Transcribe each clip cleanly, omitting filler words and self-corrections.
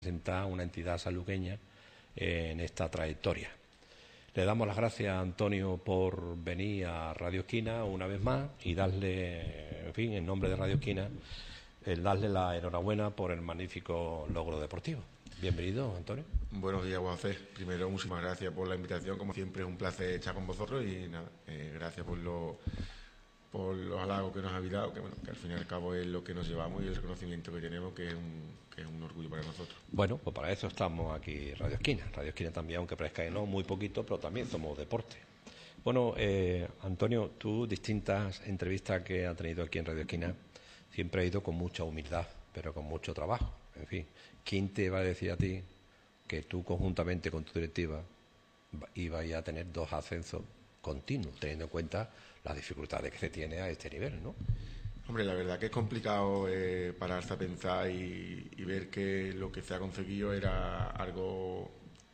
representar una entidad sanluqueña en esta trayectoria. Le damos las gracias a Antonio por venir a Radio Esquina una vez más y darle, en fin, en nombre de Radio Esquina, darle la enhorabuena por el magnífico logro deportivo. Bienvenido, Antonio. Buenos días, Juan José. Primero, muchísimas gracias por la invitación. Como siempre, es un placer estar con vosotros y nada, gracias por los halagos que nos habéis dado, que al fin y al cabo es lo que nos llevamos y el reconocimiento que tenemos, que es un orgullo para nosotros. Bueno, pues para eso estamos aquí, Radio Esquina. Radio Esquina también, aunque parezca que no, muy poquito, pero también somos deporte. Bueno, Antonio, tú, distintas entrevistas que has tenido aquí en Radio Esquina, siempre has ido con mucha humildad, pero con mucho trabajo. En fin, ¿quién te va a decir a ti que tú, conjuntamente con tu directiva, ibas a tener 2 ascensos continuos, teniendo en cuenta las dificultades que se tiene a este nivel, ¿no? Hombre, la verdad que es complicado pararse a pensar y ver que lo que se ha conseguido era algo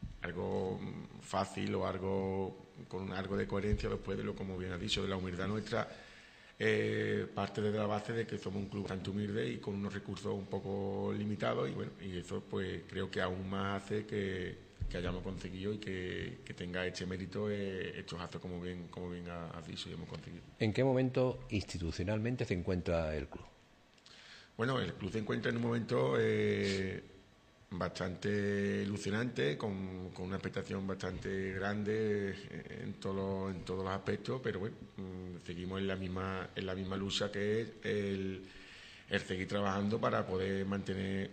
fácil o algo con algo de coherencia después de lo, como bien has dicho, de la humildad nuestra. Parte desde la base de que somos un club bastante humilde y con unos recursos un poco limitados y eso pues creo que aún más hace que hayamos conseguido y que tenga este mérito estos actos como bien has dicho y hemos conseguido. ¿En qué momento institucionalmente se encuentra el club? Bueno, el club se encuentra en un momento bastante ilusionante, con una expectación bastante grande en todos los aspectos, pero bueno, seguimos en la misma lucha, que es el seguir trabajando para poder mantener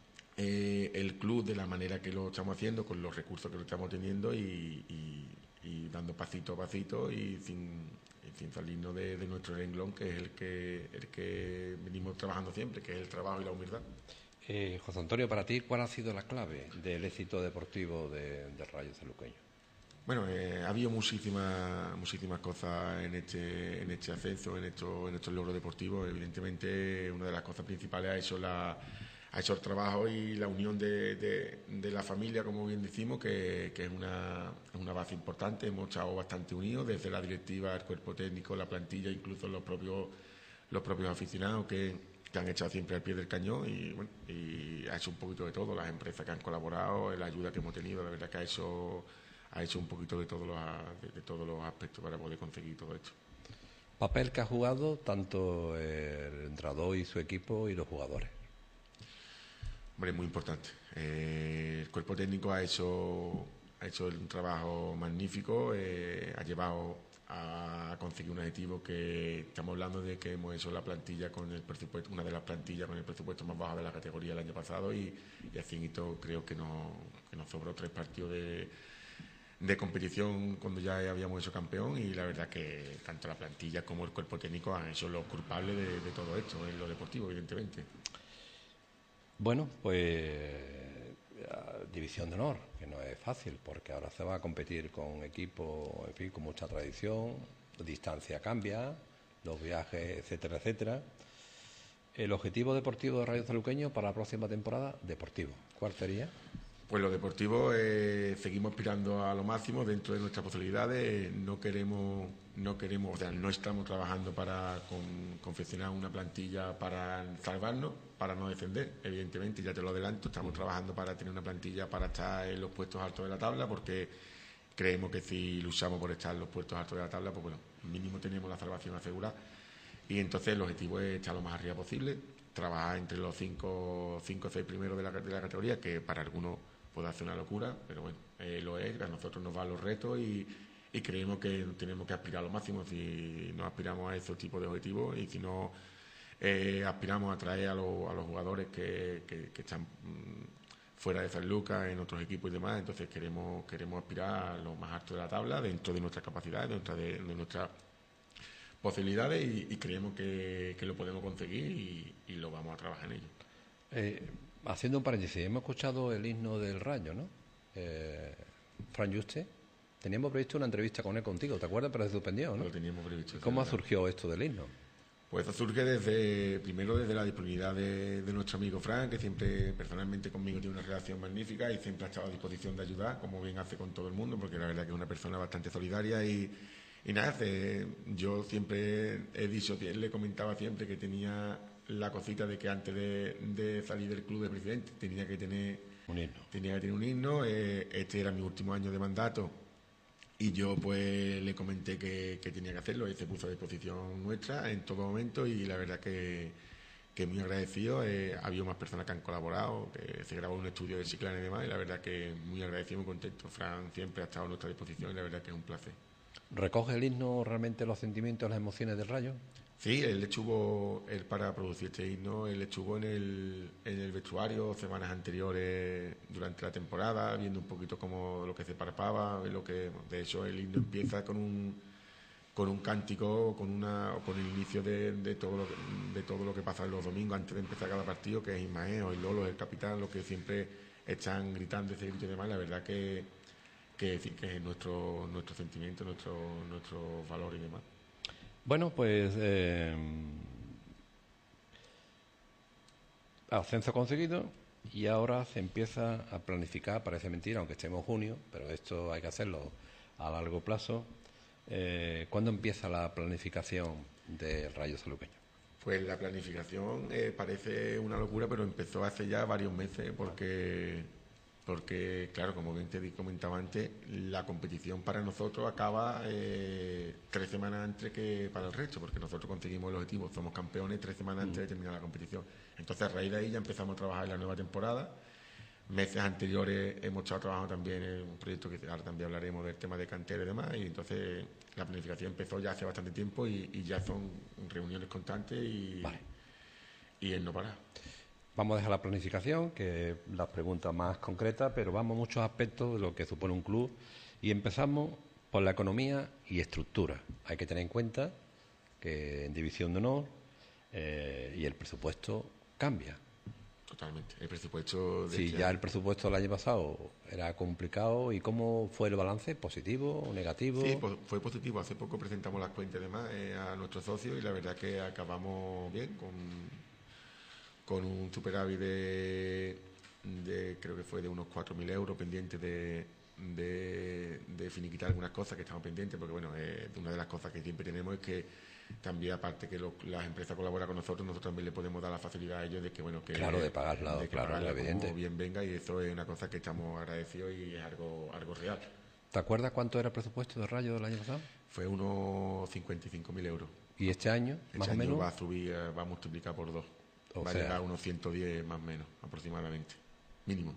el club de la manera que lo estamos haciendo, con los recursos que lo estamos teniendo y dando pasito a pasito y sin salirnos de nuestro renglón, que es el que venimos trabajando siempre, que es el trabajo y la humildad. José Antonio, para ti, ¿cuál ha sido la clave del éxito deportivo del Rayo Sanluqueño? Bueno, ha habido muchísimas cosas en este ascenso, en estos logros deportivos. Evidentemente, una de las cosas principales ha hecho el trabajo y la unión de la familia, como bien decimos, que es una base importante. Hemos estado bastante unidos, desde la directiva, el cuerpo técnico, la plantilla, incluso los propios aficionados que han echado siempre al pie del cañón y ha hecho un poquito de todo. Las empresas que han colaborado, la ayuda que hemos tenido, la verdad que ha hecho un poquito de todos los aspectos para poder conseguir todo esto. Papel que ha jugado tanto el entrenador y su equipo y los jugadores. Hombre, muy importante. El cuerpo técnico ha hecho un trabajo magnífico, ha llevado a conseguir un objetivo, que estamos hablando de que hemos hecho la plantilla con el presupuesto, una de las plantillas con el presupuesto más bajo de la categoría el año pasado y así creo que nos sobró 3 partidos de competición cuando ya habíamos hecho campeón, y la verdad que tanto la plantilla como el cuerpo técnico han hecho los culpables de todo esto en lo deportivo, evidentemente. Bueno, pues división de honor, que no es fácil, porque ahora se va a competir con un equipo, en fin, con mucha tradición, la distancia cambia, los viajes, etcétera, etcétera. El objetivo deportivo de Rayo Sanluqueño para la próxima temporada, deportivo, ¿cuál sería? Pues lo deportivo, seguimos aspirando a lo máximo dentro de nuestras posibilidades. No estamos trabajando para confeccionar una plantilla para salvarnos, para no descender. Evidentemente, ya te lo adelanto, estamos trabajando para tener una plantilla para estar en los puestos altos de la tabla, porque creemos que si luchamos por estar en los puestos altos de la tabla, pues bueno, mínimo tenemos la salvación asegurada. Y entonces el objetivo es estar lo más arriba posible, trabajar entre los 5 o 6 primeros de la categoría, que para algunos puede hacer una locura, pero bueno, lo es. A nosotros nos van los retos y creemos que tenemos que aspirar a lo máximo. Si no aspiramos a esos tipos de objetivos y si no aspiramos a traer a los jugadores que están fuera de San Lucas, en otros equipos y demás, entonces queremos aspirar a lo más alto de la tabla dentro de nuestras capacidades, dentro de nuestras posibilidades, y creemos que lo podemos conseguir y lo vamos a trabajar en ello. Haciendo un paréntesis, hemos escuchado el himno del Rayo, ¿no? Fran Juste, teníamos previsto una entrevista con él contigo, ¿te acuerdas? Pero se suspendió, ¿no? Lo teníamos previsto. ¿Cómo surgió esto del himno? Pues eso surge primero desde la disponibilidad de nuestro amigo Fran, que siempre personalmente conmigo tiene una relación magnífica y siempre ha estado a disposición de ayudar, como bien hace con todo el mundo, porque la verdad que es una persona bastante solidaria y nada, yo siempre he dicho, él le comentaba siempre que tenía la cosita de que antes de salir del club de presidente tenía que tener Un himno. Tenía que tener un himno. Este era mi último año de mandato y yo pues le comenté que tenía que hacerlo. Él se puso a disposición nuestra en todo momento y la verdad que muy agradecido. Ha habido más personas que han colaborado, que se grabó un estudio de Chiclana y demás, y la verdad que muy agradecido, muy contento. Fran siempre ha estado a nuestra disposición y la verdad que es un placer. ¿Recoge el himno realmente los sentimientos, las emociones del Rayo? Sí, él para producir este himno, él estuvo en el vestuario semanas anteriores durante la temporada, viendo un poquito como lo que se parpaba, de hecho el himno empieza con un cántico, con el inicio de todo lo que pasa los domingos antes de empezar cada partido, que es Ismael, el Lolo, el capitán, lo que siempre están gritando ese grito y demás. La verdad que es nuestro sentimiento, nuestro valor y demás. Bueno, pues ascenso conseguido y ahora se empieza a planificar, parece mentira, aunque estemos en junio, pero esto hay que hacerlo a largo plazo. ¿Cuándo empieza la planificación del Rayo Sanluqueño? Pues la planificación parece una locura, pero empezó hace ya varios meses porque, claro, como bien te comentaba antes, la competición para nosotros acaba 3 semanas antes que para el resto, porque nosotros conseguimos el objetivo, somos campeones 3 semanas antes de terminar la competición. Entonces, a raíz de ahí ya empezamos a trabajar en la nueva temporada. Meses anteriores hemos estado trabajando también en un proyecto que ahora también hablaremos del tema de cantera y demás, y entonces la planificación empezó ya hace bastante tiempo y ya son reuniones constantes y el no parar. Vamos a dejar la planificación, que es la pregunta más concreta, pero vamos a muchos aspectos de lo que supone un club y empezamos por la economía y estructura. Hay que tener en cuenta que en División de Honor y el presupuesto cambia. Totalmente. El presupuesto Sí, ya el presupuesto del año pasado era complicado. ¿Y cómo fue el balance? ¿Positivo o negativo? Sí, fue positivo. Hace poco presentamos las cuentas y demás a nuestros socios y la verdad que acabamos bien con un superávit de creo que fue de unos 4.000 euros pendientes de finiquitar algunas cosas que estamos pendientes, porque bueno, una de las cosas que siempre tenemos es que también, aparte que las empresas colaboran con nosotros también le podemos dar la facilidad a ellos de que bueno, que claro, de pagarla, evidente, como bien venga, y eso es una cosa que estamos agradecidos y es algo real. ¿Te acuerdas cuánto era el presupuesto de Rayo del año pasado? Fue unos 55.000 euros. ¿Y este año, más o menos? Va a subir, va a multiplicar por 2. Va a llegar a unos 110 más o menos, aproximadamente, mínimo.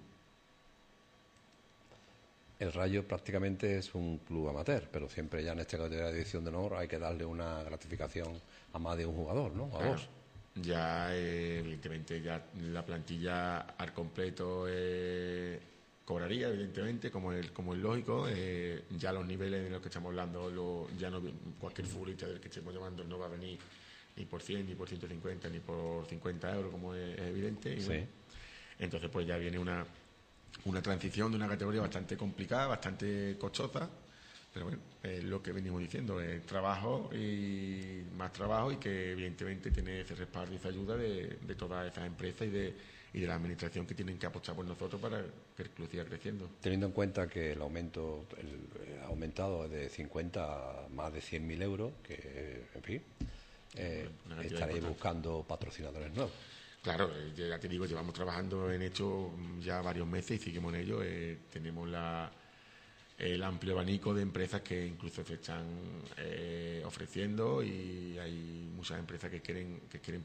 El Rayo prácticamente es un club amateur, pero siempre ya en esta categoría de División de Honor hay que darle una gratificación a más de un jugador, ¿no? A dos. Ya, evidentemente, ya la plantilla al completo cobraría, evidentemente, como es lógico. Ya los niveles de los que estamos hablando, ya no, cualquier futbolista del que estemos llamando no va a venir ni por 100, ni por 150, ni por 50 euros, como es evidente. Y sí. bueno, entonces, pues ya viene una transición de una categoría bastante complicada, bastante costosa, pero bueno, es lo que venimos diciendo, es trabajo y más trabajo, y que evidentemente tiene ese respaldo y esa ayuda de todas esas empresas y de la administración, que tienen que apostar por nosotros para que el club siga creciendo. Teniendo en cuenta que el aumento ha aumentado de 50 a más de 100.000 euros, que en fin, estaréis buscando patrocinadores nuevos. Claro, ya te digo, llevamos trabajando en esto ya varios meses y seguimos en ello. Tenemos el amplio abanico de empresas que incluso se están ofreciendo, y hay muchas empresas que quieren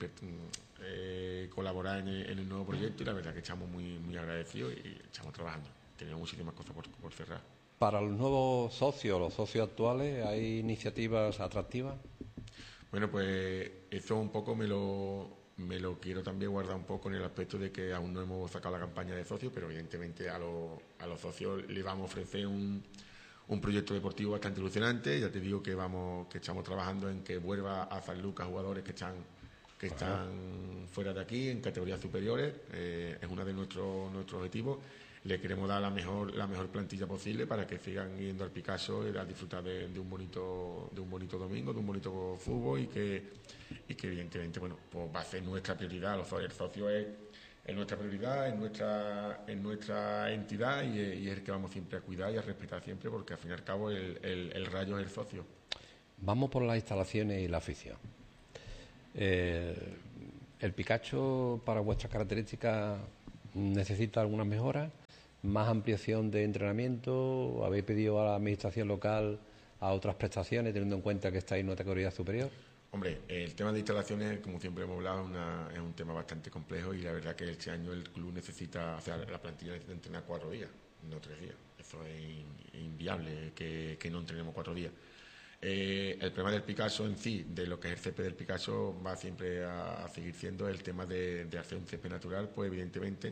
colaborar en el nuevo proyecto, y la verdad que estamos muy, muy agradecidos y estamos trabajando. Tenemos muchísimas cosas por cerrar. Para los nuevos socios, los socios actuales, ¿hay iniciativas atractivas? Bueno, pues eso un poco me lo quiero también guardar un poco en el aspecto de que aún no hemos sacado la campaña de socios, pero evidentemente a los socios les vamos a ofrecer un proyecto deportivo bastante ilusionante. Ya te digo que estamos trabajando en que vuelva a San Lucas jugadores que están fuera de aquí, en categorías superiores. Es uno de nuestros objetivos. Le queremos dar la mejor plantilla posible para que sigan yendo al Picasso y a disfrutar de un bonito domingo, de un bonito fútbol, y que evidentemente, bueno, pues va a ser nuestra prioridad. El socio es nuestra prioridad, es nuestra entidad, y es el que vamos siempre a cuidar y a respetar siempre, porque al fin y al cabo el Rayo es el socio. Vamos por las instalaciones y la afición. El Picacho, para vuestras características, necesita algunas mejoras, más ampliación de entrenamiento, habéis pedido a la administración local a otras prestaciones, teniendo en cuenta que estáis en una categoría superior. Hombre, el tema de instalaciones, como siempre hemos hablado, es un tema bastante complejo y la verdad que este año el club necesita, o sea, la plantilla necesita entrenar 4 días, no 3 días. Eso es inviable que no entrenemos 4 días. El problema del Picasso en sí, de lo que es el césped del Picasso, va siempre a seguir siendo el tema de hacer un césped natural, pues evidentemente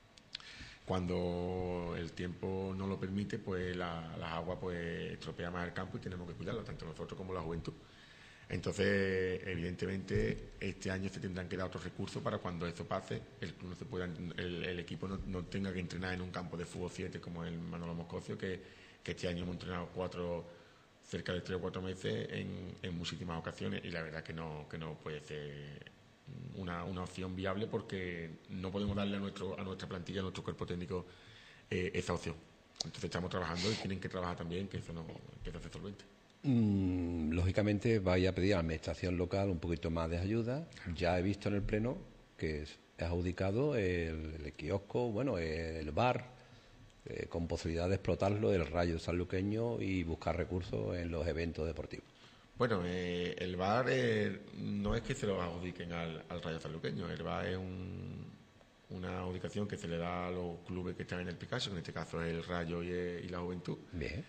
cuando el tiempo no lo permite, pues las aguas pues estropea más el campo y tenemos que cuidarlo, tanto nosotros como la juventud. Entonces, evidentemente, este año se tendrán que dar otros recursos para cuando eso pase, el club no se pueda, el equipo no tenga que entrenar en un campo de fútbol 7 como el Manolo Moscocio, que este año hemos entrenado cerca de 3 o 4 meses en muchísimas ocasiones y la verdad que no puede ser una opción viable porque no podemos darle a nuestra plantilla, a nuestro cuerpo técnico esa opción. Entonces estamos trabajando y tienen que trabajar también que eso se solvente. Lógicamente vais a pedir a la administración local un poquito más de ayuda. Ya he visto en el pleno que es adjudicado el kiosco, bueno, el bar, con posibilidad de explotarlo, el Rayo Sanluqueño y buscar recursos en los eventos deportivos. Bueno, el bar no es que se lo adjudiquen al Rayo Sanluqueño, el bar es una adjudicación que se le da a los clubes que están en el Picasso, que en este caso es el Rayo y la Juventud. Bien.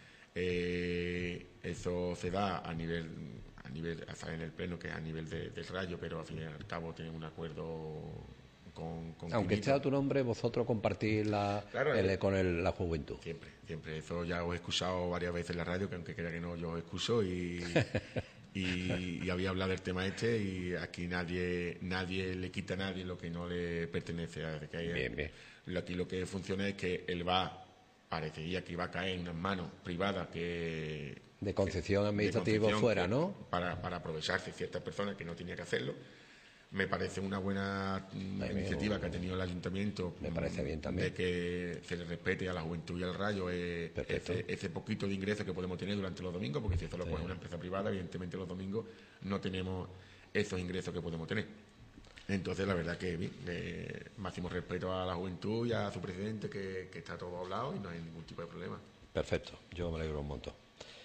Eso se da a nivel hasta en el pleno, que es a nivel del Rayo, pero al fin y al cabo tienen un acuerdo con aunque esté a tu nombre, vosotros compartís con la juventud. Siempre. Eso ya os he escuchado varias veces en la radio, que aunque crea que no, yo os escucho y había hablado del tema y aquí nadie le quita a nadie lo que no le pertenece. Bien. Aquí lo que funciona es que el VAR parecería que iba a caer en unas manos privadas de concesión administrativa fuera, ¿no? Para aprovecharse ciertas personas que no tenía que hacerlo. Me parece una buena iniciativa que ha tenido el ayuntamiento. Me parece bien también. De que se le respete a la juventud y al Rayo ese poquito de ingresos que podemos tener durante los domingos, porque si eso lo pone una empresa privada, evidentemente los domingos no tenemos esos ingresos que podemos tener. Entonces, la verdad que bien, máximo respeto a la juventud y a su presidente, que está todo hablado y no hay ningún tipo de problema. Perfecto, yo me alegro un montón.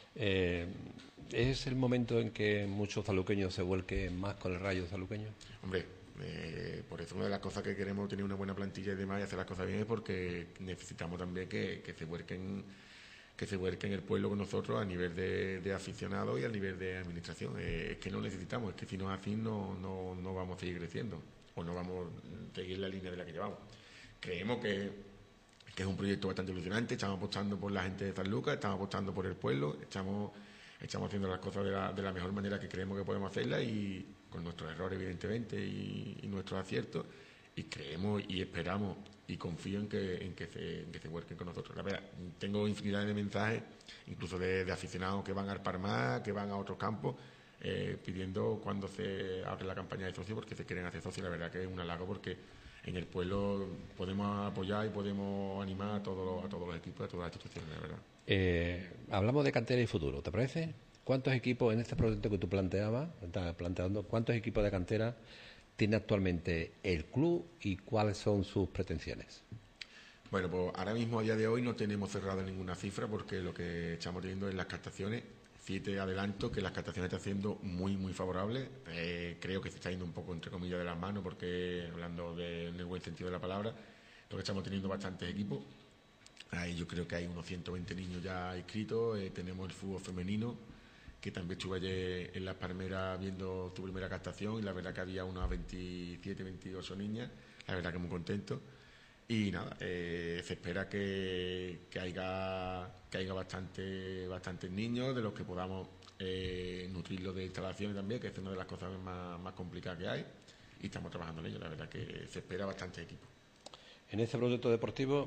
¿Es el momento en que muchos saluqueños se vuelquen más con el Rayo Sanluqueño? Hombre, por eso una de las cosas que queremos tener una buena plantilla y demás y hacer las cosas bien es porque necesitamos también que se vuelquen el pueblo con nosotros a nivel de aficionados y a nivel de administración. Es que no necesitamos, es que si no es así no vamos a seguir creciendo o no vamos a seguir la línea de la que llevamos. Creemos que es un proyecto bastante ilusionante, estamos apostando por la gente de San Lucas, estamos apostando por el pueblo, estamos haciendo las cosas de la mejor manera que creemos que podemos hacerlas y con nuestros errores evidentemente y nuestros aciertos, y creemos y esperamos y confío en que se vuelquen con nosotros. La verdad, tengo infinidad de mensajes, incluso de aficionados que van al Parmá, que van a otros campos, pidiendo cuando se abre la campaña de socios porque se quieren hacer socios. La verdad que es un halago porque en el pueblo podemos apoyar y podemos animar a todos los equipos, a todas las instituciones, la verdad. Hablamos de cantera y futuro, ¿te parece? ¿Cuántos equipos, en este proyecto que tú estás planteando, cuántos equipos de cantera tiene actualmente el club y cuáles son sus pretensiones? Bueno, pues ahora mismo, a día de hoy, no tenemos cerrado ninguna cifra porque lo que estamos teniendo es las captaciones. Sí te adelanto que las captaciones están siendo muy, muy favorables. Creo que se está yendo un poco, entre comillas, de las manos porque, hablando en el buen sentido de la palabra, lo que estamos teniendo bastantes equipos. Yo creo que hay unos 120 niños ya inscritos. Tenemos el fútbol femenino, que también estuve ayer en Las Palmeras viendo tu primera captación y la verdad que había unas 27, 28 niñas. La verdad que muy contento. Y nada, se espera que haya bastantes niños de los que podamos nutrirlos de instalaciones también, que es una de las cosas más complicadas que hay, y estamos trabajando en ello. La verdad que se espera bastante equipo. En este proyecto deportivo,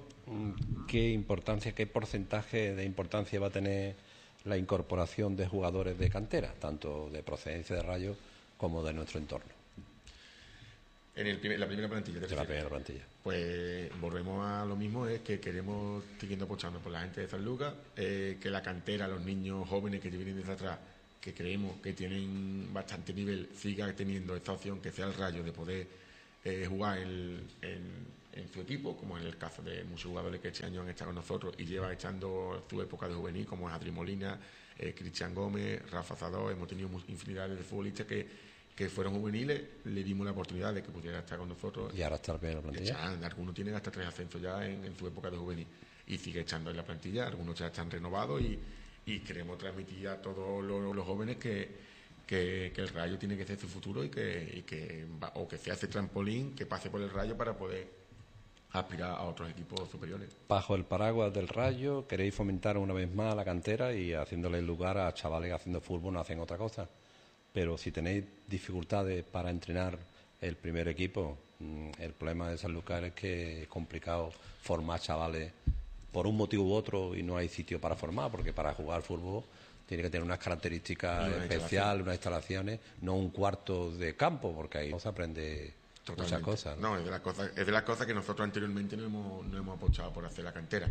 ¿qué porcentaje de importancia va a tener la incorporación de jugadores de cantera, tanto de procedencia de Rayo como de nuestro entorno? En la primera plantilla. De la primera plantilla. Pues volvemos a lo mismo, es que queremos, siguiendo apostando por la gente de San Lucas, que la cantera, los niños jóvenes que vienen desde atrás, que creemos que tienen bastante nivel, siga teniendo esta opción que sea el Rayo de poder jugar en en su equipo, como en el caso de muchos jugadores que este año han estado con nosotros y llevan echando su época de juvenil, como es Adri Molina, Cristian Gómez, Rafa Zadó. Hemos tenido infinidad de futbolistas que fueron juveniles, le dimos la oportunidad de que pudiera estar con nosotros. Y ahora está bien en la plantilla. Algunos tienen hasta 3 ascensos ya en su época de juvenil y sigue echando en la plantilla. Algunos ya están renovados y queremos transmitir a todos los jóvenes que el Rayo tiene que ser su futuro y que sea ese trampolín que pase por el Rayo para poder aspirar a otros equipos superiores. Bajo el paraguas del Rayo, queréis fomentar una vez más la cantera y haciéndole lugar a chavales haciendo fútbol, no hacen otra cosa. Pero si tenéis dificultades para entrenar el primer equipo, el problema de Sanlúcar es que es complicado formar chavales por un motivo u otro y no hay sitio para formar, porque para jugar fútbol tiene que tener unas características especiales, unas instalaciones, no un cuarto de campo, porque ahí no se aprende muchas cosas. No, es de las cosas que nosotros anteriormente no hemos apostado por hacer la cantera.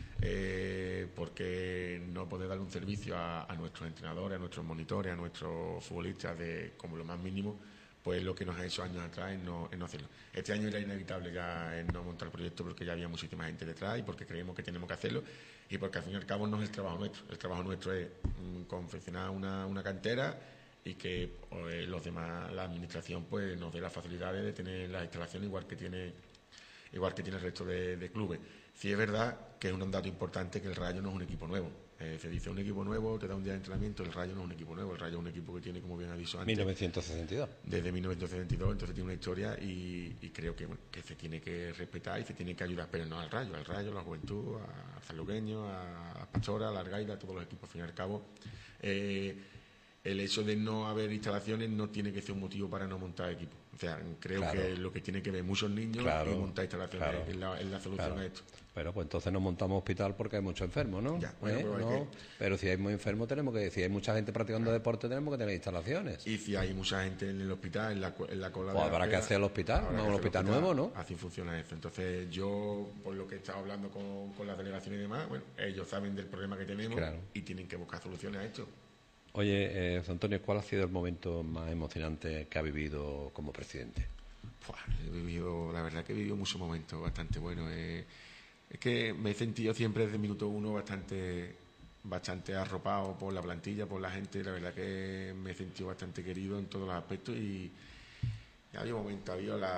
Porque no poder dar un servicio a nuestros entrenadores, a nuestros monitores, a nuestros futbolistas como lo más mínimo, pues lo que nos ha hecho años atrás es no hacerlo. Este año era inevitable ya en no montar el proyecto porque ya había muchísima gente detrás y porque creemos que tenemos que hacerlo y porque al fin y al cabo no es el trabajo nuestro. El trabajo nuestro es confeccionar una cantera y que los demás, la administración, pues nos dé las facilidades de tener las instalaciones igual que tiene el resto de clubes. Sí es verdad que es un dato importante que el Rayo no es un equipo nuevo. Se dice un equipo nuevo, te da un día de entrenamiento, el Rayo no es un equipo nuevo, el Rayo es un equipo que tiene, como bien ha dicho antes, 1962. Desde 1972, entonces tiene una historia y creo que se tiene que respetar y se tiene que ayudar, pero no al Rayo, a la Juventud, a Sanluqueño, a Pastora, a la Argaida, a todos los equipos, al fin y al cabo. El hecho de no haber instalaciones no tiene que ser un motivo para no montar equipos. O sea, creo que lo que tiene que ver muchos niños y montar instalaciones es la solución a esto. Pero pues entonces no montamos hospital porque hay muchos enfermos, ¿no? Ya, bueno, ¿No? Pero si hay muy enfermos si hay mucha gente practicando deporte tenemos que tener instalaciones. Y si hay mucha gente en el hospital, en la cola pues habrá que hacer el hospital, un hospital nuevo, ¿no? Así funciona eso. Entonces yo, por lo que he estado hablando con las delegaciones y demás, bueno, ellos saben del problema que tenemos y tienen que buscar soluciones a esto. Oye, José Antonio, ¿cuál ha sido el momento más emocionante que ha vivido como presidente? La verdad que he vivido muchos momentos bastante buenos. Es que me he sentido siempre desde el minuto uno bastante arropado por la plantilla, por la gente. La verdad que me he sentido bastante querido en todos los aspectos y había momentos,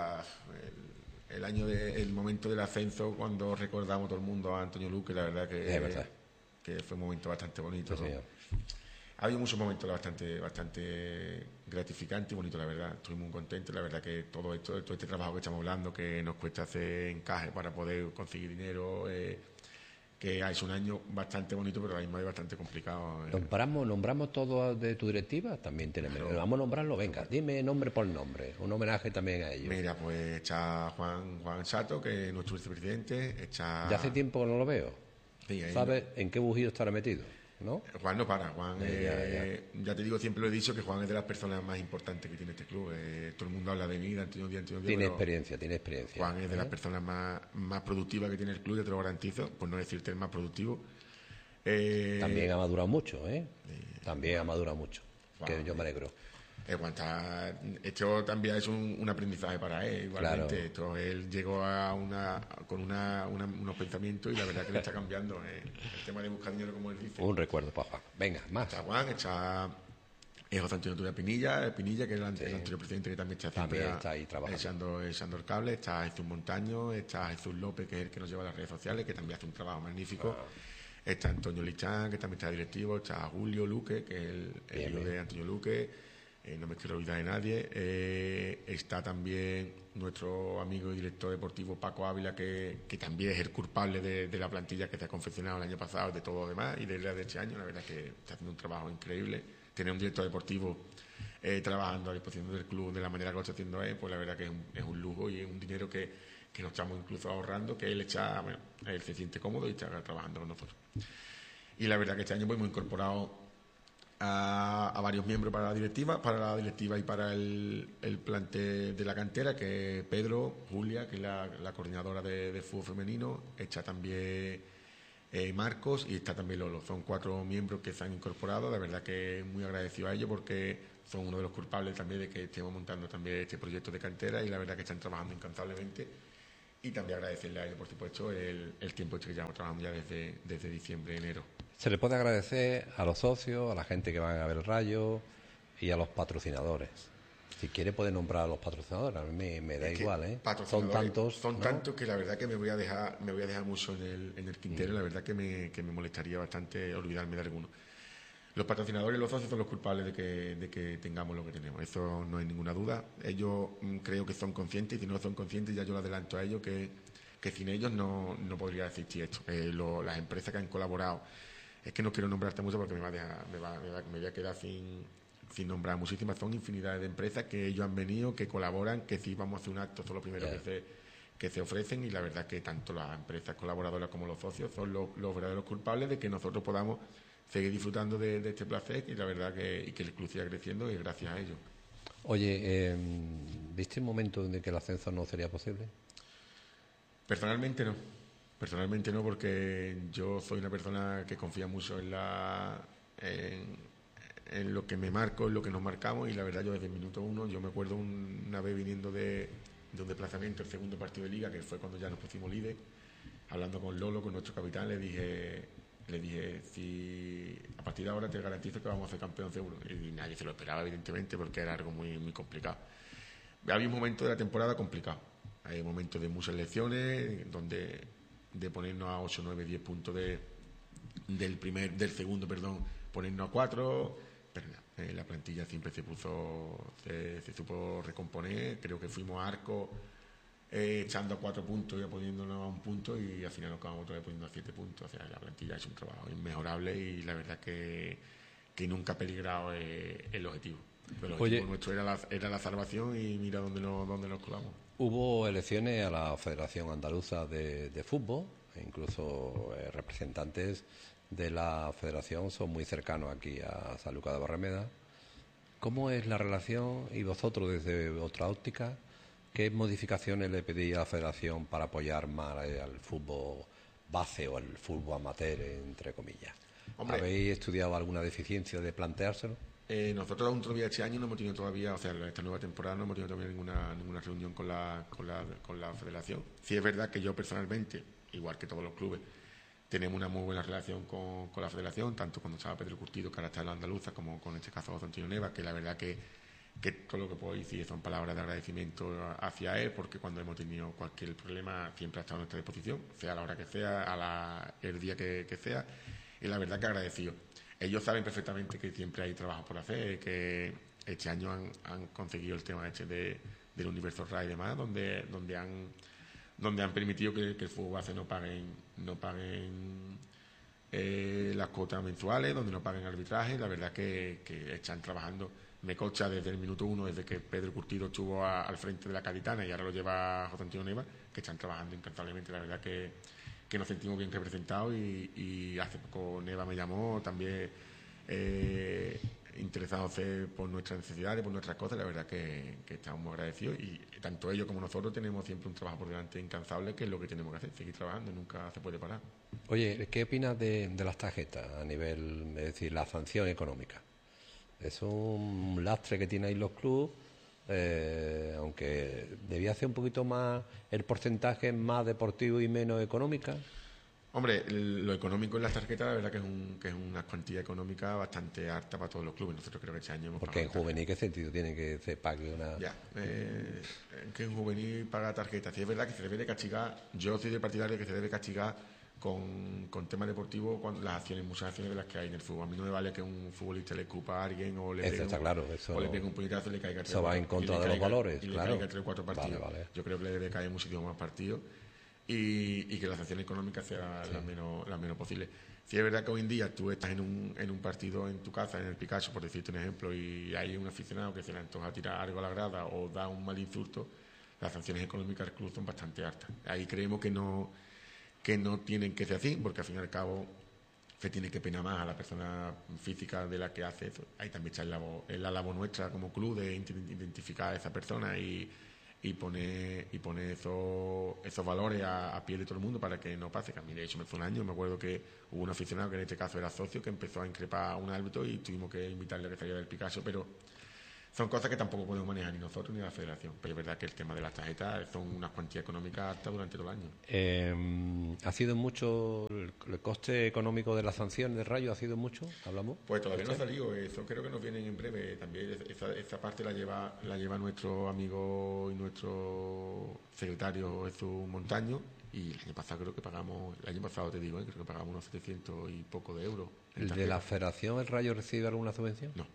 el momento del ascenso cuando recordamos todo el mundo a Antonio Luque, la verdad que fue un momento bastante bonito. Sí, ha habido muchos momentos bastante gratificantes y bonitos, la verdad. Estoy muy contento, la verdad que todo este trabajo que estamos hablando, que nos cuesta hacer encaje para poder conseguir dinero, que ha hecho un año bastante bonito, pero a la misma vez bastante complicado. ¿Nombramos todo de tu directiva? También tenemos. Claro. Vamos a nombrarlo, venga, dime nombre por nombre, un homenaje también a ellos. Mira, pues está Juan Sato, que es nuestro vicepresidente. Ya hace tiempo que no lo veo. Sí, ¿sabes en qué bujío estará metido? ¿No? Juan no para, Juan ya te digo, siempre lo he dicho que Juan es de las personas más importantes que tiene este club. Todo el mundo habla de mí, de Antonio Díaz. Tiene experiencia. Juan es de las personas más productivas que tiene el club, ya te lo garantizo, por no decirte el más productivo. También ha madurado mucho, También ha madurado mucho, Juan, que yo me alegro. Esto también es un aprendizaje para él, igualmente. Claro. Él llegó con unos pensamientos y la verdad que le está cambiando el tema de buscar dinero, como él dice. Un recuerdo para Juan. Venga, más. Está Juan, está José Antonio Turia Pinilla, que es el anterior presidente, que también está ahí trabajando. Echando el cable. Está Jesús Montaño, está Jesús López, que es el que nos lleva a las redes sociales, que también hace un trabajo magnífico. Está Antonio Lichán, que también está directivo. Está Julio Luque, que es el hijo de Antonio Luque. No me quiero olvidar de nadie. Está también nuestro amigo y director deportivo Paco Ávila, que también es el culpable de la plantilla que se ha confeccionado el año pasado, de todo lo demás, y de este año. La verdad es que está haciendo un trabajo increíble. Tener un director deportivo trabajando a disposición del club de la manera que lo está haciendo él, pues la verdad que es un lujo y es un dinero que nos estamos incluso ahorrando, que él se siente cómodo y está trabajando con nosotros. Y la verdad que este año pues hemos incorporado a varios miembros para la directiva y para el plantel de la cantera, que es Pedro, Julia, que es la coordinadora de fútbol femenino, está también Marcos y está también Lolo. Son 4 miembros que se han incorporado. La verdad que muy agradecido a ellos porque son uno de los culpables también de que estemos montando también este proyecto de cantera y la verdad que están trabajando incansablemente y también agradecerle a ellos, por supuesto, el tiempo que llevamos trabajando ya desde diciembre, enero. Se le puede agradecer a los socios, a la gente que van a ver el Rayo y a los patrocinadores. Si quiere puede nombrar a los patrocinadores, a mí me da igual, ¿eh? Son tantos que la verdad que me voy a dejar mucho en el tintero, la verdad que me molestaría bastante olvidarme de alguno. Los patrocinadores y los socios son los culpables de que tengamos lo que tenemos, eso no hay ninguna duda. Ellos creo que son conscientes, y si no son conscientes ya yo lo adelanto a ellos que sin ellos no podría existir esto. Las empresas que han colaborado, es que no quiero nombrarte mucho porque me voy a quedar sin nombrar muchísimas, son infinidades de empresas que ellos han venido, que colaboran, que si vamos a hacer un acto son los primeros que se ofrecen, y la verdad que tanto las empresas colaboradoras como los socios son los verdaderos culpables de que nosotros podamos seguir disfrutando de este placer, y la verdad que el club siga creciendo, y gracias a ellos. Oye, ¿viste un momento en que el ascenso no sería posible? Personalmente no, porque yo soy una persona que confía mucho en lo que me marco, en lo que nos marcamos, y la verdad yo desde el minuto 1, yo me acuerdo una vez viniendo de un desplazamiento, el segundo partido de Liga, que fue cuando ya nos pusimos líder, hablando con Lolo, con nuestro capitán, le dije, si a partir de ahora te garantizo que vamos a ser campeón seguro, y nadie se lo esperaba, evidentemente, porque era algo muy, muy complicado. Había un momento de la temporada complicado, hay momentos de muchas lecciones, donde de ponernos a 8, 9, 10 puntos del segundo, ponernos a 4, pero no, la plantilla siempre se supo recomponer. Creo que fuimos a Arco echando a 4 puntos y poniéndonos a 1 punto, y al final nos acabamos otra vez poniendo a 7 puntos. O sea, la plantilla es un trabajo inmejorable, y la verdad que nunca ha peligrado el objetivo. El objetivo nuestro era la salvación, y mira dónde nos colamos. Hubo elecciones a la Federación Andaluza de Fútbol, e incluso representantes de la federación son muy cercanos aquí a Sanlúcar de Barrameda. ¿Cómo es la relación, y vosotros desde otra óptica, qué modificaciones le pedís a la federación para apoyar más al fútbol base o al fútbol amateur, entre comillas? Hombre, ¿habéis estudiado alguna deficiencia de planteárselo? Nosotros aún todavía este año no hemos tenido todavía, o sea, esta nueva temporada no hemos tenido todavía ninguna reunión con la federación. Sí es verdad que yo personalmente, igual que todos los clubes, tenemos una muy buena relación con la federación, tanto cuando estaba Pedro Curtido, que ahora está en la andaluza, como con este caso José Antonio Neva, que la verdad que todo lo que puedo decir son palabras de agradecimiento hacia él, porque cuando hemos tenido cualquier problema siempre ha estado a nuestra disposición, sea a la hora que sea, el día que sea, y la verdad que agradecido. Ellos saben perfectamente que siempre hay trabajo por hacer, que este año han conseguido el tema del Universo RAI y demás, donde han permitido que el fútbol base no paguen las cuotas mensuales, donde no paguen arbitraje. La verdad que están trabajando. Me consta desde el minuto 1, desde que Pedro Curtido estuvo al frente de la Caditana y ahora lo lleva José Antonio Neva, que están trabajando incansablemente. La verdad que nos sentimos bien representados, y hace poco Neva me llamó también interesándose por nuestras necesidades, por nuestras cosas. La verdad que estamos muy agradecidos, y tanto ellos como nosotros tenemos siempre un trabajo por delante incansable, que es lo que tenemos que hacer, seguir trabajando, nunca se puede parar. Oye, ¿qué opinas de las tarjetas a nivel, es decir, la sanción económica? Es un lastre que tienen ahí los clubes, aunque debía ser un poquito más el porcentaje más deportivo y menos económica. Hombre, lo económico en las tarjetas, la verdad que es una cuantía económica bastante alta para todos los clubes. Nosotros creo que este año hemos Porque en juvenil, ¿qué sentido tiene que se pague una...? Ya, que en juvenil paga tarjeta. Sí, es verdad que se debe de castigar. Yo soy de partidario que se debe castigar con temas deportivos muchas acciones de las que hay en el fútbol. A mí no me vale que un futbolista le escupa a alguien o le pegue un puñetazo y le caiga eso va en contra de los valores, y claro. Le caiga 3 o 4 partidos. Vale. Yo creo que le debe caer muchísimo más partidos, y que la sanción económica sea la menos posible. Si es verdad que hoy en día tú estás en un partido en tu casa, en el Picasso, por decirte un ejemplo, y hay un aficionado que se le antoja tirar algo a la grada o da un mal insulto, las sanciones económicas del club son bastante altas. Ahí creemos que no tienen que ser así, porque al fin y al cabo se tiene que penar más a la persona física de la que hace eso. Ahí también está la labor nuestra como club de identificar a esa persona y poner esos valores a pie de todo el mundo para que no pase. Que a mí, de hecho, me fue un año, me acuerdo que hubo un aficionado, que en este caso era socio, que empezó a increpar a un árbitro y tuvimos que invitarle a que saliera del Picasso, pero Son cosas que tampoco podemos manejar ni nosotros ni la federación, pero es verdad que el tema de las tarjetas son unas cuantías económicas altas durante todo el año. ¿Ha sido mucho el coste económico de la sanción del Rayo? ¿Ha sido mucho? ¿Hablamos? Pues todavía no ha salido, eso creo que nos vienen en breve. También esa parte la lleva nuestro amigo y nuestro secretario Jesús Montaño, y el año pasado te digo, creo que pagamos unos 700 y poco de euros. ¿El de la federación, el Rayo, recibe alguna subvención? No.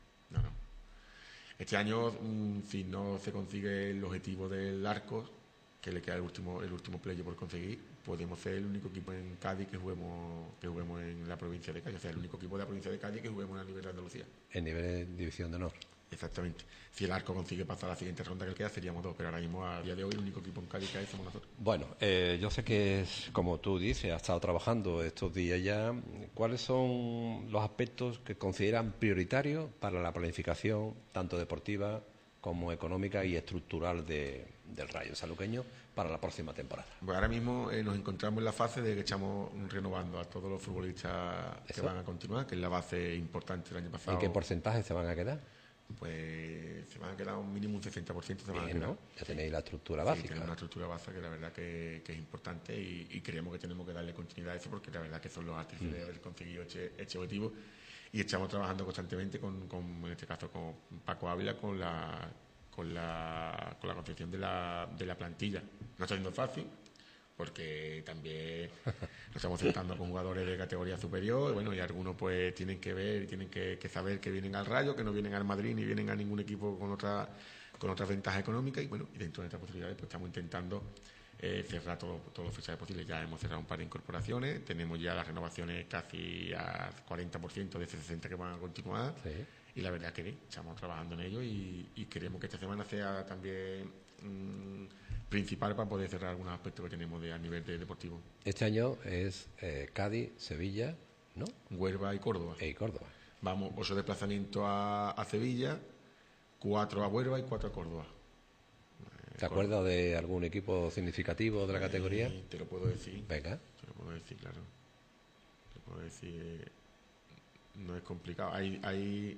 Este año, si no se consigue el objetivo del Arcos, que le queda el último playo por conseguir, podemos ser el único equipo en Cádiz que juguemos en la provincia de Cádiz, o sea, el único equipo de la provincia de Cádiz que juguemos a nivel de Andalucía. En nivel de división de honor. Exactamente. Si el Arco consigue pasar a la siguiente ronda que le queda, seríamos 2, pero ahora mismo, a día de hoy, el único equipo en Cádiz que hay somos nosotros. Bueno, yo sé que es, como tú dices, has estado trabajando estos días ya. ¿Cuáles son los aspectos que consideran prioritarios para la planificación, tanto deportiva como económica y estructural del Rayo Sanluqueño para la próxima temporada? Pues ahora mismo nos encontramos en la fase de que estamos renovando a todos los futbolistas que van a continuar, que es la base importante del año pasado. ¿En qué porcentaje se van a quedar? Pues se van a quedar un mínimo un 60%. Se van a quedar. ¿No? Ya tenéis la estructura básica. Tenemos una estructura básica que la verdad que es importante, y creemos que tenemos que darle continuidad a eso, porque la verdad que son los artífices de haber conseguido este objetivo, y estamos trabajando constantemente en este caso con Paco Ávila con la concepción de la plantilla. No está siendo fácil, porque también nos estamos sentando con jugadores de categoría superior, y algunos pues tienen que ver y tienen que saber que vienen al Rayo, que no vienen al Madrid ni vienen a ningún equipo con otras ventajas económicas, y dentro de estas posibilidades pues estamos intentando cerrar todos los fichajes posibles. Ya hemos cerrado un par de incorporaciones, tenemos ya las renovaciones casi al 40% de ese 60 que van a continuar. Sí. Y la verdad que estamos trabajando en ello, y queremos que esta semana sea también principal para poder cerrar algunos aspectos que tenemos a nivel deportivo. Este año es Cádiz, Sevilla, ¿no? Huelva y Córdoba. Córdoba. Vamos, 8 desplazamientos a Sevilla, 4 a Huelva y 4 a Córdoba. ¿Te acuerdas de algún equipo significativo de la categoría? Te lo puedo decir. Venga. Te lo puedo decir, claro. Te lo puedo decir. No es complicado. Hay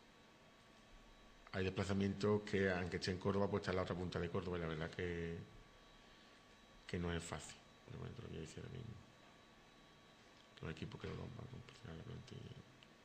desplazamientos que, aunque esté en Córdoba, pues está en la otra punta de Córdoba, y la verdad que no es fácil. Pero bueno, te lo voy a decir ahora mismo. Los equipos que lo van a completar la plantilla.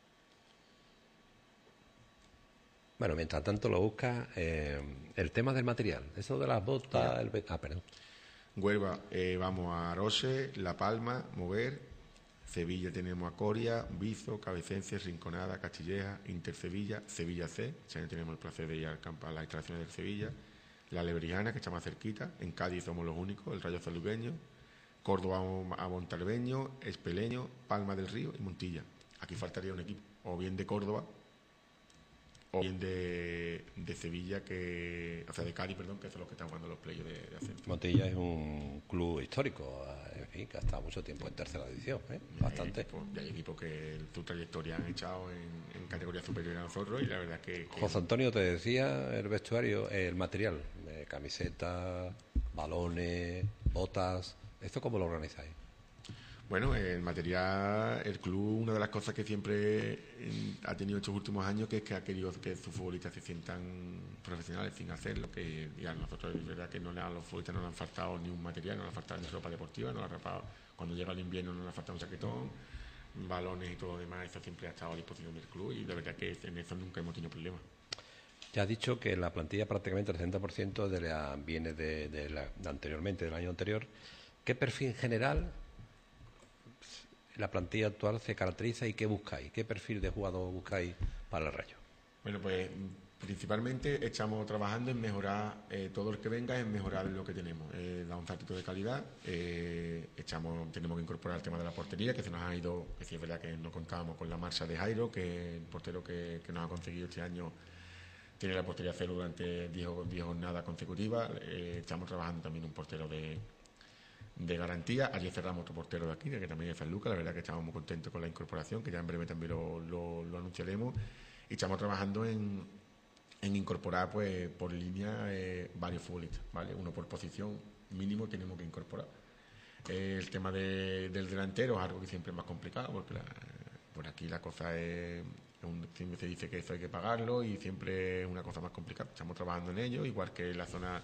Bueno, mientras tanto lo buscas, el tema del material, eso de las botas, perdón. Huelva, vamos a Arose, La Palma, Mover. Sevilla tenemos a Coria, Bizo, Cabecense, Rinconada, Castilleja, Intersevilla, Sevilla C. Este año tenemos el placer de ir al campo a las instalaciones del Sevilla. La Lebrijana, que está más cerquita. En Cádiz somos los únicos, el Rayo Sanluqueño. Córdoba a Montalbeño, Espeleño, Palma del Río y Montilla. Aquí faltaría un equipo, o bien de Córdoba, o bien de Sevilla, de Cádiz, perdón, que son los que están jugando los playoffs de ascenso. Montilla es un club histórico, en fin, que ha estado mucho tiempo en tercera división, bastante. Hay equipos que su trayectoria han echado en categoría superior a nosotros, y la verdad que José Antonio, te decía el vestuario, el material, camiseta, balones, botas, ¿esto cómo lo organizáis? Bueno, el material, el club, una de las cosas que siempre ha tenido estos últimos años, que es que ha querido que sus futbolistas se sientan profesionales sin hacerlo, que ya nosotros es verdad que a los futbolistas no le han faltado ni un material, no le ha faltado ni ropa deportiva, cuando llega el invierno no le ha faltado un chaquetón, balones y todo lo demás, eso siempre ha estado a disposición del club, y de verdad que en eso nunca hemos tenido problemas. Ya has dicho que la plantilla prácticamente el 60% viene anteriormente, del año anterior. ¿Qué perfil general la plantilla actual se caracteriza y qué buscáis? ¿Qué perfil de jugador buscáis para el Rayo? Bueno, pues principalmente estamos trabajando en mejorar todo el que venga, en mejorar lo que tenemos, dar un salto de calidad. Tenemos que incorporar el tema de la portería, que se nos ha ido, que sí es verdad que no contábamos con la marcha de Jairo, que el portero que nos ha conseguido este año tiene la portería cero durante 10 jornadas consecutivas. Estamos trabajando también un portero de garantía. Ayer cerramos otro portero de aquí, que también es San Lucas. La verdad que estamos muy contentos con la incorporación, que ya en breve también lo anunciaremos. Y estamos trabajando en incorporar, pues, por línea varios futbolistas, ¿vale? Uno por posición mínimo tenemos que incorporar. El tema del delantero es algo que siempre es más complicado, porque por aquí la cosa es Siempre se dice que eso hay que pagarlo y siempre es una cosa más complicada. Estamos trabajando en ello, igual que en la zona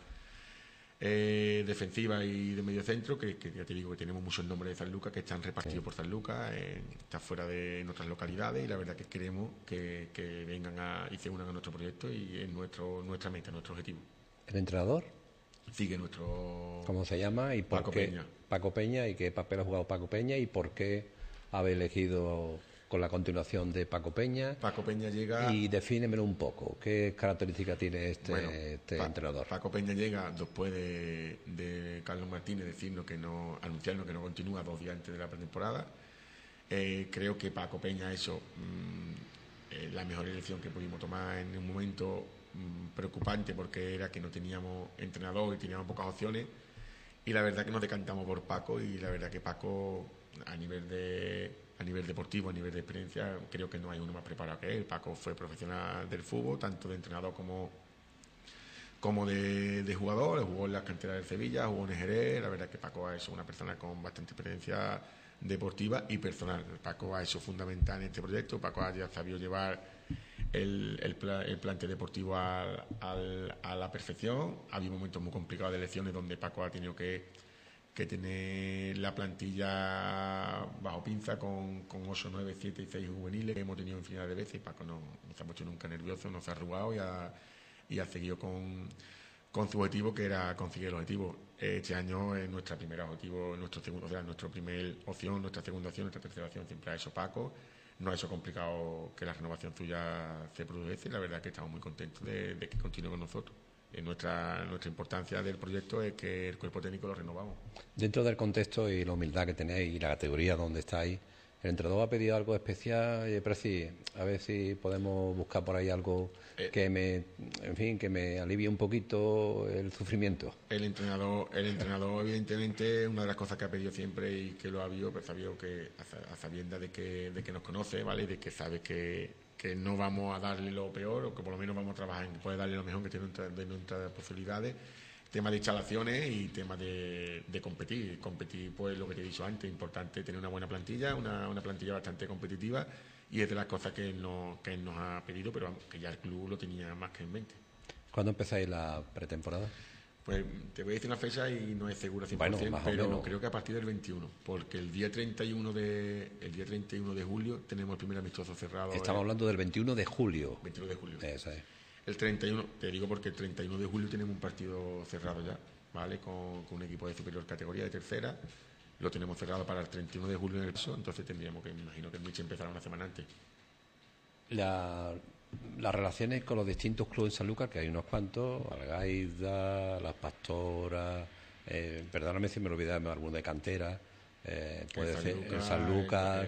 defensiva y de medio centro, que ya te digo que tenemos muchos nombres de Sanlúcar que están repartidos por Sanlúcar, está fuera de nuestras localidades, y la verdad que queremos que vengan y se unan a nuestro proyecto, y es nuestra meta, nuestro objetivo. ¿El entrenador? Sigue nuestro... ¿Cómo se llama? ¿Y por Paco qué? Peña. Paco Peña. ¿Y qué papel ha jugado Paco Peña? ¿Y por qué habéis elegido con la continuación de Paco Peña? Paco Peña llega... Y defínemelo un poco. ¿Qué características tiene este entrenador? Paco Peña llega después de Carlos Martínez anunciarnos que no continúa 2 días antes de la pretemporada. Creo que Paco Peña es la mejor elección que pudimos tomar en un momento preocupante, porque era que no teníamos entrenador y teníamos pocas opciones, y la verdad que nos decantamos por Paco, y la verdad que Paco a nivel deportivo, a nivel de experiencia, creo que no hay uno más preparado que él. Paco fue profesional del fútbol, tanto de entrenador como de jugador. Jugó en las canteras del Sevilla, jugó en Jerez. La verdad que Paco es una persona con bastante experiencia deportiva y personal. Paco ha hecho fundamental en este proyecto. Paco ha sabido llevar el plantel deportivo a la perfección. Ha habido momentos muy complicados de elecciones donde Paco ha tenido que tener la plantilla bajo pinza con 8, 9, 7 y 6 juveniles que hemos tenido infinidad de veces, y Paco no se ha puesto nunca nervioso, no se ha arrugado, y ha seguido con su objetivo, que era conseguir el objetivo. Este año es nuestra primera objetivo, nuestra primera opción, nuestra segunda opción, nuestra tercera opción siempre ha hecho Paco. No ha hecho complicado que la renovación suya se produjese, y la verdad es que estamos muy contentos de que continúe con nosotros. Nuestra importancia del proyecto es que el cuerpo técnico lo renovamos. Dentro del contexto y la humildad que tenéis y la categoría donde estáis, ¿el entrenador ha pedido algo especial? Preci, a ver si podemos buscar por ahí algo que me alivie un poquito el sufrimiento. El entrenador evidentemente, una de las cosas que ha pedido siempre, y que lo ha habido, pues ha habido que, a sabiendas de que nos conoce, ¿vale? De que sabe que no vamos a darle lo peor, o que por lo menos vamos a trabajar en que puede darle lo mejor que tiene de nuestras posibilidades. Tema de instalaciones y tema de competir. Competir, pues lo que te he dicho antes, importante tener una buena plantilla, una plantilla bastante competitiva, y es de las cosas que él nos ha pedido, pero vamos, que ya el club lo tenía más que en mente. ¿Cuándo empezáis la pretemporada? Pues te voy a decir una fecha y no es segura 100%, bueno, pero creo que a partir del 21, porque el día 31 de julio tenemos el primer amistoso cerrado. Estamos hablando del 21 de julio. 21 de julio. Eso es. El 31, te digo porque el 31 de julio tenemos un partido cerrado ya, ¿vale? Con un equipo de superior categoría, de tercera. Lo tenemos cerrado para el 31 de julio en el paso, entonces tendríamos que, me imagino que el Miche empezará una semana antes. Las relaciones con los distintos clubes en Sanlúcar, que hay unos cuantos, Algaida, Las Pastoras, perdóname si me olvidé alguno de cantera, puede ser en Sanlúcar,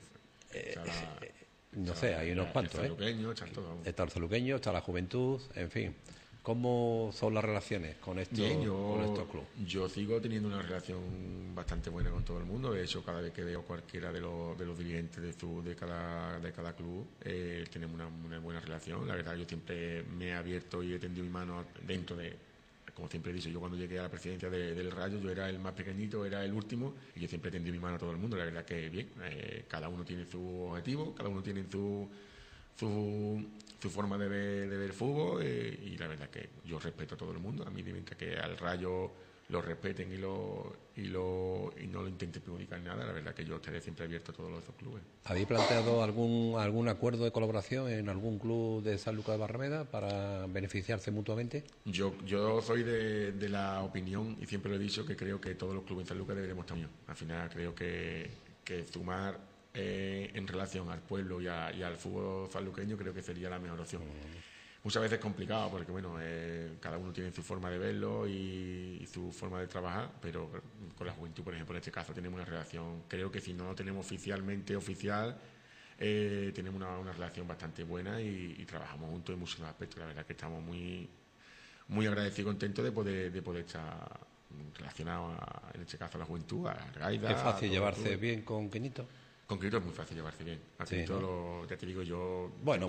no sé, hay unos cuantos, está el saluqueño, está la juventud, en fin. ¿Cómo son las relaciones con estos clubes? Yo sigo teniendo una relación bastante buena con todo el mundo. De hecho, cada vez que veo cualquiera de los dirigentes de cada club, tenemos una buena relación. La verdad, yo siempre me he abierto y he tendido mi mano dentro de, como siempre he dicho, yo cuando llegué a la presidencia del Rayo, yo era el más pequeñito, era el último, y yo siempre he tendido mi mano a todo el mundo. La verdad que bien, cada uno tiene su objetivo, cada uno tiene su forma de ver el fútbol, y la verdad que yo respeto a todo el mundo. A mí me encanta que al Rayo lo respeten y no lo intenten perjudicar en nada. La verdad que yo estaré siempre abierto a todos esos clubes. ¿Habéis planteado algún acuerdo de colaboración en algún club de Sanlúcar de Barrameda para beneficiarse mutuamente? Yo soy de la opinión, y siempre lo he dicho, que creo que todos los clubes en Sanlúcar deberíamos estar unidos. Al final creo que sumar en relación al pueblo y al fútbol sanluqueño, creo que sería la mejor opción. Muchas veces es complicado porque cada uno tiene su forma de verlo y su forma de trabajar, pero con la juventud, por ejemplo, en este caso tenemos una relación, creo que si no lo tenemos oficialmente oficial, tenemos una relación bastante buena, y trabajamos juntos en muchos aspectos. La verdad que estamos muy, muy agradecidos y contentos de poder estar relacionados en este caso a la juventud, a Argaida. ¿Es fácil llevarse bien con Quinito? Con Quinito es muy fácil llevarse bien. Sí, ¿no? Ya te digo yo. Bueno.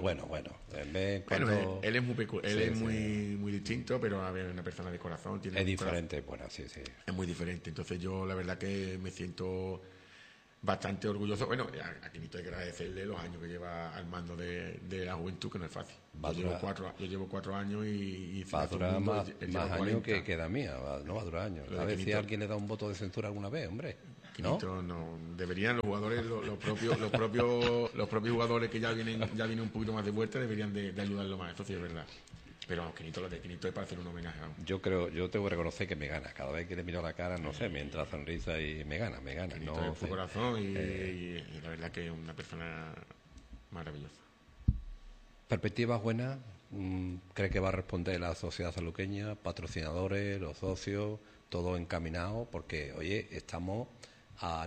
Él es muy distinto, pero a ver, una persona de corazón. Es diferente, bueno, sí. Es muy diferente. Entonces yo la verdad que me siento bastante orgulloso. Bueno, a Quinito hay que agradecerle los años que lleva al mando de la juventud, que no es fácil. Yo llevo 4 años y va a durar más años que da mía, no va a durar años. A ver si alguien le da un voto de censura alguna vez, hombre. Quinito, no deberían los jugadores, los propios jugadores que ya vienen un poquito más de vuelta, deberían de ayudarlo más, eso sí es verdad. Pero lo de Quinito es para hacer un homenaje. Yo tengo que reconocer que me gana. Cada vez que le miro la cara, no sé, me entra sonrisa y me gana. Quinito no es su corazón y la verdad que es una persona maravillosa. Perspectivas buenas. ¿Cree que va a responder la sociedad sanluqueña, patrocinadores, los socios, todo encaminado? Porque, oye, estamos a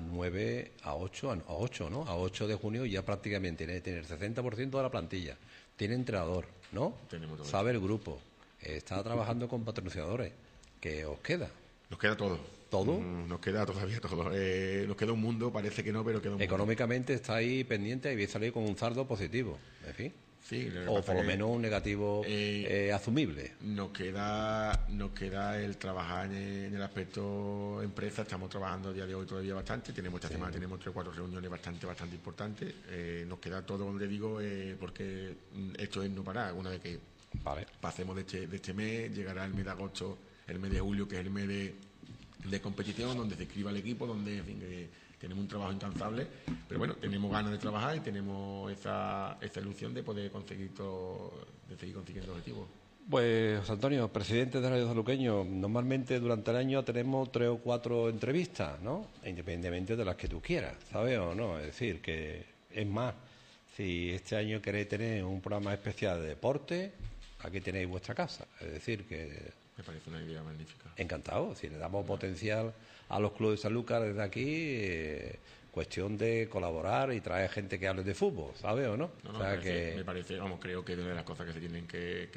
8 de junio y ya prácticamente tiene el 60% de la plantilla. Tiene entrenador, ¿no? Sabe el grupo. Está trabajando con patrocinadores. ¿Qué os queda? Nos queda todo. ¿Todo? Nos queda todavía todo. Nos queda un mundo, parece que no, pero queda un mundo. Económicamente está ahí pendiente y vais a salir con un saldo positivo. En fin. Sí, o por lo menos un negativo asumible. Nos queda el trabajar en el aspecto empresa. Estamos trabajando a día de hoy todavía bastante. Tenemos esta semana 3 o 4 reuniones bastante importantes. Nos queda todo, donde digo, porque esto es no parar. Una vez que pasemos de este mes, llegará el mes de agosto, el mes de julio, que es el mes de competición, donde se inscriba el equipo, donde, en fin, tenemos un trabajo incansable, pero bueno, tenemos ganas de trabajar y tenemos esa ilusión de poder seguir consiguiendo objetivos. Pues, José Antonio, presidente de Radio Sanluqueño, normalmente durante el año tenemos 3 o 4 entrevistas, ¿no? Independientemente de las que tú quieras, ¿sabes o no? Es decir, que es más, si este año queréis tener un programa especial de deporte, aquí tenéis vuestra casa. Es decir, que... Me parece una idea magnífica. Encantado, si le damos potencial a los clubes de Sanlúcar desde aquí, cuestión de colaborar y traer gente que hable de fútbol, ¿sabes o no? Me parece, creo que es una de las cosas que se tienen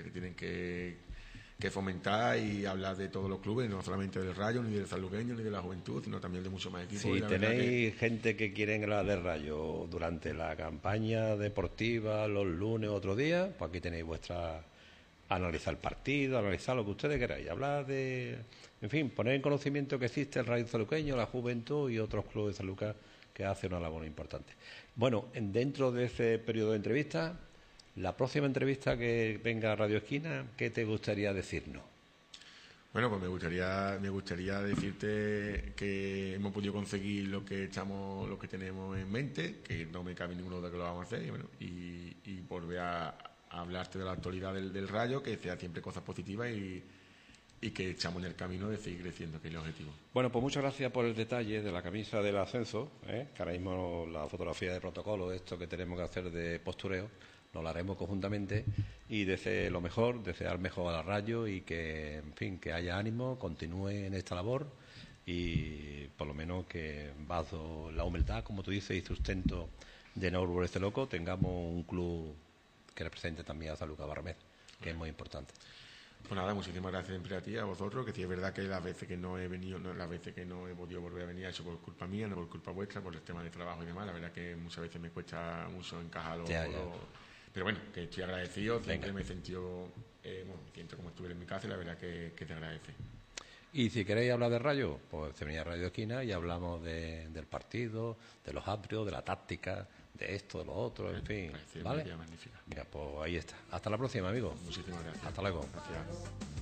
que fomentar y hablar de todos los clubes, no solamente del Rayo, ni del Sanluqueño, ni de la Juventud, sino también de muchos más equipos. Si tenéis gente que quiere hablar del Rayo durante la campaña deportiva, los lunes, otro día, pues aquí tenéis vuestra... analizar el partido, analizar lo que ustedes queráis, hablar de... En fin, poner en conocimiento que existe el Rayo Sanluqueño, la Juventud y otros clubes de Sanlúcar que hacen una labor importante. Bueno, dentro de ese periodo de entrevistas, la próxima entrevista que venga a Radio Esquina, ¿qué te gustaría decirnos? Bueno, pues me gustaría decirte que hemos podido conseguir lo que tenemos en mente, que no me cabe ninguna duda que lo vamos a hacer, y bueno, y volver a hablarte de la actualidad del Rayo, que sea siempre cosas positivas y que echamos en el camino de seguir creciendo, que es el objetivo. Bueno, pues muchas gracias por el detalle de la camisa del ascenso, que ahora mismo la fotografía de protocolo, esto que tenemos que hacer de postureo, nos la haremos conjuntamente y desear lo mejor, desear mejor al Rayo y que, en fin, que haya ánimo, continúe en esta labor y por lo menos que bajo la humildad, como tú dices, y sustento de no volverse loco, tengamos un club que represente también a Sanlúcar Barrameda, que es muy importante. Pues nada, muchísimas gracias siempre a ti, a vosotros, que sí es verdad que las veces que no he venido, las veces que no he podido volver a venir, eso por culpa mía, no por culpa vuestra, por el tema de trabajo y demás. La verdad que muchas veces me cuesta mucho encajar pero bueno, que estoy agradecido, siempre me he sentido, me siento como estuviera en mi casa y la verdad que te agradece. Y si queréis hablar de Rayo, pues se venía a Radio Esquina y hablamos del partido, de los atrios, de la táctica, de esto, de lo otro, en fin. ¿Vale? Magnífica. Mira, pues ahí está. Hasta la próxima, amigo. Muchísimas gracias. Hasta luego. Gracias.